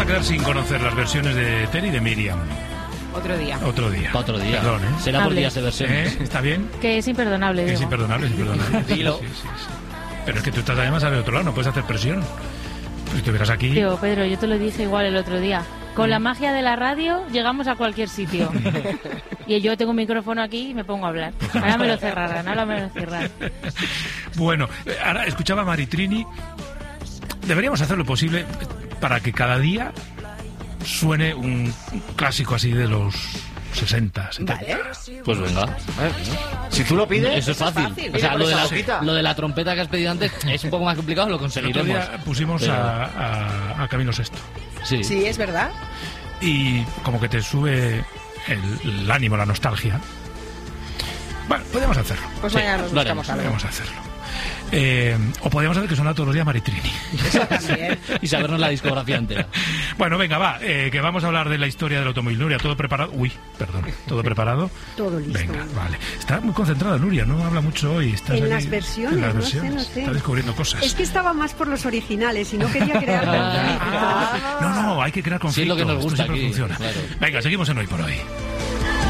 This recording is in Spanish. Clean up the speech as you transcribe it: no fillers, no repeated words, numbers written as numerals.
a quedar sin conocer las versiones de Tere y de Miriam. Otro día. Otro día. Perdón, ¿eh? Será por días de versiones. ¿Está bien? Que es imperdonable, Que es digo. imperdonable. Dilo. Sí. Pero es que tú estás además al otro lado, no puedes hacer presión. Pues si estuvieras aquí... Tío, Pedro, yo te lo dije igual el otro día. Con la magia de la radio llegamos a cualquier sitio. Y yo tengo un micrófono aquí y me pongo a hablar. Ahora me lo cerrarán. Bueno, ahora escuchaba a Maritrini. Deberíamos hacer lo posible para que cada día suene un clásico así de los 60, 70. Vale. Pues venga. Si tú lo pides... Eso es fácil. O sea, lo de la trompeta que has pedido antes es un poco más complicado, lo El otro conseguiremos. día pusimos Pero- a Camilo Sesto. Sí. Sí, es verdad. Y como que te sube el ánimo, la nostalgia. Bueno, podemos hacerlo. Pues Sí, mañana nos lo buscamos haremos. algo. Podemos hacerlo. O podríamos hacer que suena todos los días Maritrini. Eso también. Y sabernos la discografía entera. Bueno, venga, va, que vamos a hablar de la historia del automóvil. Nuria, ¿todo preparado? Uy, perdón, ¿todo preparado? Todo listo. Venga, vale. Está muy concentrada Nuria, no habla mucho hoy. Estás En ahí- las versiones, en las no sé, versiones. no sé. Está descubriendo cosas. Es que estaba más por los originales y no quería crear conflicto. No, hay que crear conflictos. Sí, es lo que nos gusta Esto siempre aquí, funciona. claro. Venga, seguimos en Hoy por Hoy.